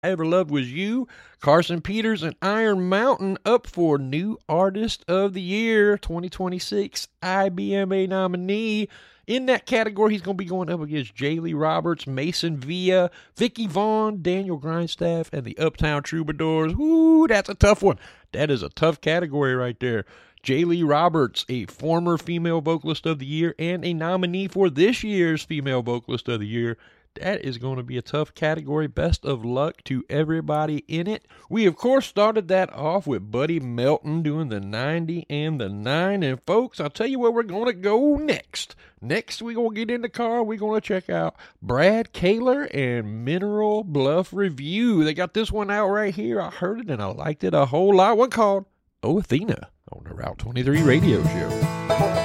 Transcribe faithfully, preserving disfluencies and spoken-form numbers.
Ever Loved Was You. Carson Peters and Iron Mountain up for New Artist of the Year twenty twenty-six I B M A nominee. In that category, he's going to be going up against Jaylee Roberts, Mason Villa, Vicky Vaughn, Daniel Grindstaff, and the Uptown Troubadours. Ooh, that's a tough one. That is a tough category right there. Jaylee Roberts, a former Female Vocalist of the Year and a nominee for this year's Female Vocalist of the Year. That is going to be a tough category. Best of luck to everybody in it. We, of course, started that off with Buddy Melton doing the ninety and the nine. And, folks, I'll tell you where we're going to go next. Next, we're going to get in the car. We're going to check out Brad Kaler and Mineral Bluff Review. They got this one out right here. I heard it, and I liked it a whole lot. One called Oh Athena on the Route twenty-three radio show.